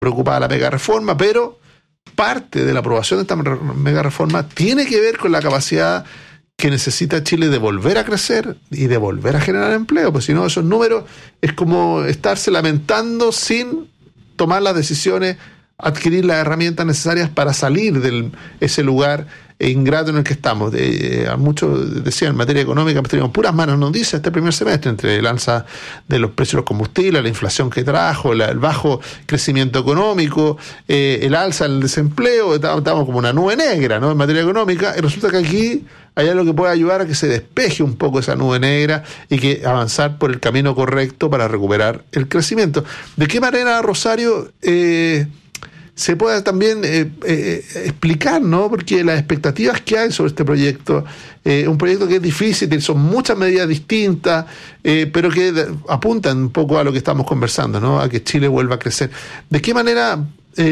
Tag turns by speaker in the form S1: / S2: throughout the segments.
S1: preocupada la mega reforma, pero parte de la aprobación de esta mega reforma tiene que ver con la capacidad que necesita Chile de volver a crecer y de volver a generar empleo, pues si no, esos números es como estarse lamentando sin tomar las decisiones, adquirir las herramientas necesarias para salir de ese lugar ingrato en el que estamos. Muchos decían, en materia económica, tenemos puras malas noticias este primer semestre, entre el alza de los precios de los combustibles, la inflación que trajo, el bajo crecimiento económico, el alza del desempleo. Estamos como una nube negra, ¿no?, en materia económica, y resulta que aquí hay algo que puede ayudar a que se despeje un poco esa nube negra y que avanzar por el camino correcto para recuperar el crecimiento. ¿De qué manera, Rosario, se pueda también explicar, ¿no? Porque las expectativas que hay sobre este proyecto, un proyecto que es difícil, son muchas medidas distintas, pero que apuntan un poco a lo que estamos conversando, ¿no?, a que Chile vuelva a crecer. ¿De qué manera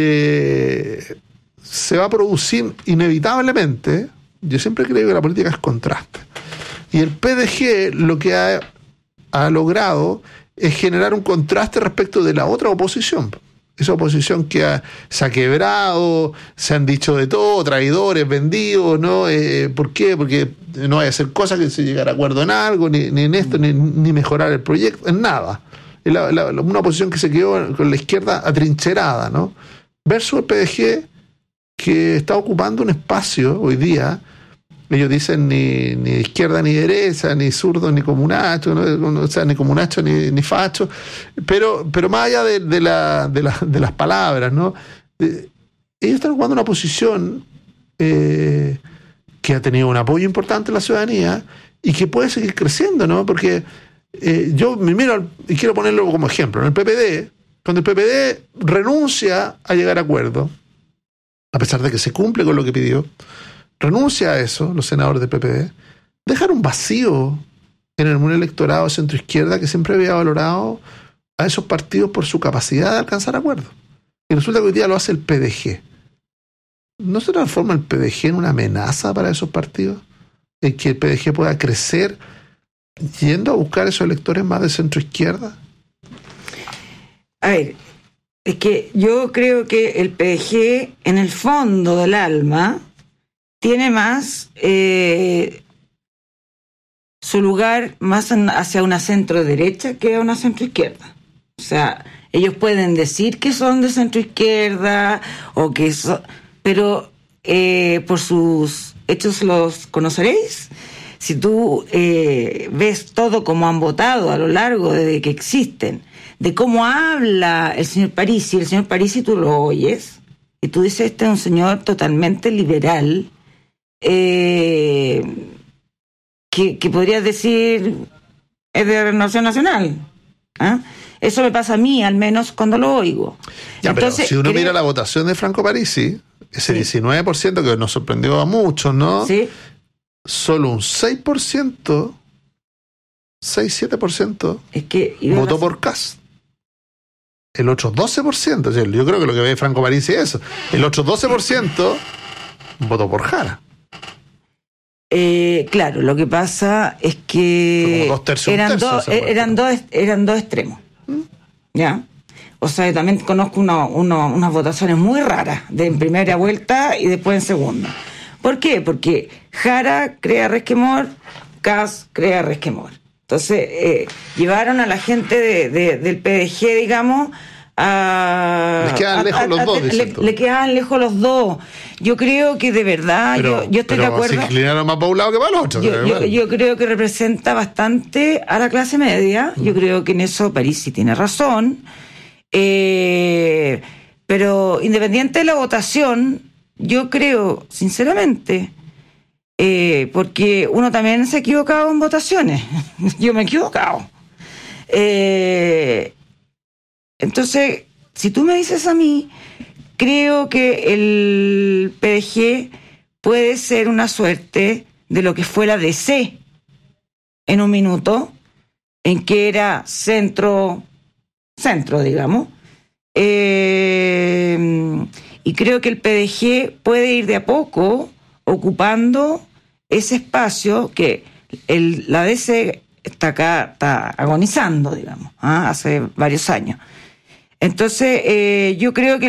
S1: se va a producir inevitablemente? Yo siempre creo que la política es contraste. Y el PDG lo que ha logrado es generar un contraste respecto de la otra oposición. Esa oposición que se ha quebrado, se han dicho de todo, traidores, vendidos, ¿no? ¿Por qué? Porque no hay que hacer cosas que se llegara a acuerdo en algo, ni en esto, ni mejorar el proyecto, en nada. Es una oposición que se quedó con la izquierda atrincherada, ¿no? Versus el PDG, que está ocupando un espacio hoy día. Ellos dicen ni izquierda ni derecha, ni zurdo ni comunacho, ¿no? O sea, ni comunacho ni facho, pero más allá de las palabras, ¿no? Ellos están ocupando una posición que ha tenido un apoyo importante en la ciudadanía y que puede seguir creciendo, ¿no? Porque yo me miro y quiero ponerlo como ejemplo. En el PPD, cuando el PPD renuncia a llegar a acuerdo, a pesar de que se cumple con lo que pidió, renuncia a eso, los senadores del PPD, dejar un vacío en el electorado centro-izquierda que siempre había valorado a esos partidos por su capacidad de alcanzar acuerdos. Y resulta que hoy día lo hace el PDG. ¿No se transforma el PDG en una amenaza para esos partidos? ¿En que el PDG pueda crecer yendo a buscar esos electores más de centro-izquierda?
S2: A ver, es que yo creo que el PDG, en el fondo del alma, tiene más su lugar más hacia una centro-derecha que a una centro-izquierda. O sea, ellos pueden decir que son de centro-izquierda, o que son, pero por sus hechos los conoceréis. Si tú ves todo como han votado a lo largo de que existen, de cómo habla el señor Parisi tú lo oyes, y tú dices, este es un señor totalmente liberal, que podrías decir es de Renovación Nacional. ¿Ah? Eso me pasa a mí, al menos cuando lo oigo.
S1: Ya, entonces, pero si uno mira la votación de Franco Parisi, ese 19% que nos sorprendió a muchos, ¿no? Sí. Solo un 6%, 6-7% es que votó por Kast. El otro 12%, yo creo que lo que ve Franco Parisi es eso. El otro 12% votó por Jara.
S2: Claro, lo que pasa es que eran dos extremos. ¿Ya? O sea, yo también conozco unas votaciones muy raras, en primera vuelta y después en segunda. ¿Por qué? Porque Jara crea resquemor, Kast crea resquemor. Entonces, llevaron a la gente del PDG, digamos,
S1: les quedan lejos los dos.
S2: Le quedan lejos los dos. Yo creo que de verdad, yo estoy de acuerdo.
S1: Se inclinaron más para un lado que para el otro.
S2: Yo creo que representa bastante a la clase media. Yo creo que en eso Parisi tiene razón. Pero independiente de la votación, yo creo, sinceramente, porque uno también se ha equivocado en votaciones. Yo me he equivocado. Entonces, si tú me dices a mí, creo que el PDG puede ser una suerte de lo que fue la DC en un minuto, en que era centro, digamos. Y creo que el PDG puede ir de a poco ocupando ese espacio que la DC está agonizando, digamos, hace varios años. Entonces, yo creo que